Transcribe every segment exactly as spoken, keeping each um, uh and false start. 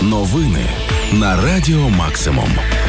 Новини на Радіо Максимум.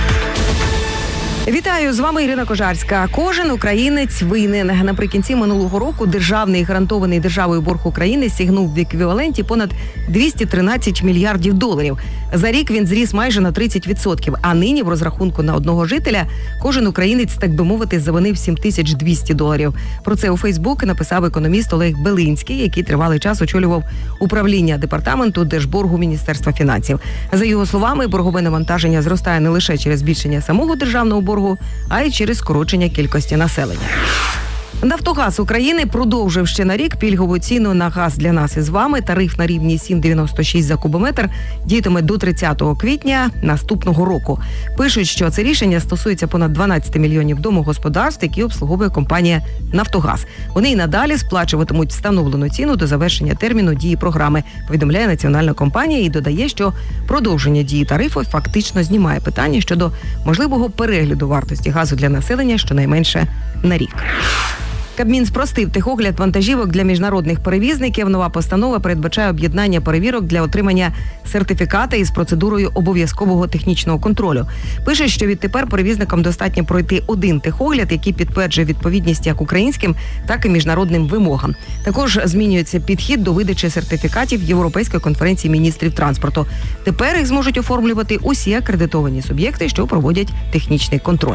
Вітаю, з вами Ірина Кожарська. Кожен українець винен. Наприкінці минулого року державний гарантований державою борг України сягнув в еквіваленті понад двісті тринадцять мільярдів доларів. За рік він зріс майже на тридцять відсотків, а нині в розрахунку на одного жителя кожен українець, так би мовити, завинив сім тисяч двісті доларів. Про це у Фейсбук написав економіст Олег Белинський, який тривалий час очолював управління департаменту держборгу Міністерства фінансів. За його словами, боргове навантаження зростає не лише через збільшення самого державного боргу, а й через скорочення кількості населення. «Нафтогаз України» продовжив ще на рік пільгову ціну на газ для нас із вами. Тариф на рівні сім дев'яносто шість за кубометр діятиме до тридцятого квітня наступного року. Пишуть, що це рішення стосується понад дванадцять мільйонів домогосподарств, які обслуговує компанія «Нафтогаз». Вони й надалі сплачуватимуть встановлену ціну до завершення терміну дії програми, повідомляє національна компанія і додає, що продовження дії тарифу фактично знімає питання щодо можливого перегляду вартості газу для населення щонайменше на рік. Кабмін спростив техогляд вантажівок для міжнародних перевізників. Нова постанова передбачає об'єднання перевірок для отримання сертифіката із процедурою обов'язкового технічного контролю. Пише, що відтепер перевізникам достатньо пройти один техогляд, який підтверджує відповідність як українським, так і міжнародним вимогам. Також змінюється підхід до видачі сертифікатів Європейської конференції міністрів транспорту. Тепер їх зможуть оформлювати усі акредитовані суб'єкти, що проводять технічний контроль.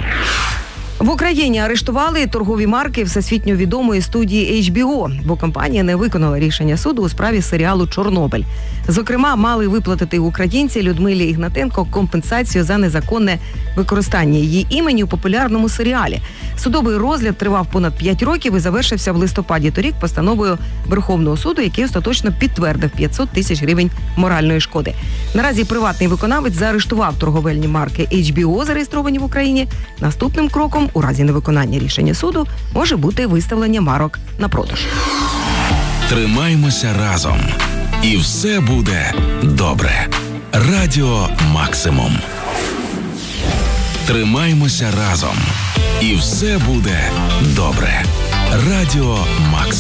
В Україні арештували торгові марки всесвітньо відомої студії ейч бі о, бо компанія не виконала рішення суду у справі серіалу «Чорнобиль». Зокрема, мали виплатити українці Людмилі Ігнатенко компенсацію за незаконне використання її імені у популярному серіалі. Судовий розгляд тривав понад п'ять років і завершився в листопаді торік постановою Верховного суду, який остаточно підтвердив п'ятсот тисяч гривень моральної шкоди. Наразі приватний виконавець заарештував торговельні марки ейч бі о, зареєстровані в Україні. Наступним кроком у разі невиконання рішення суду може бути виставлення марок на продаж. Тримаймося разом. І все буде добре. Радіо Максимум. Тримаймося разом. І все буде добре. Радіо Максимум.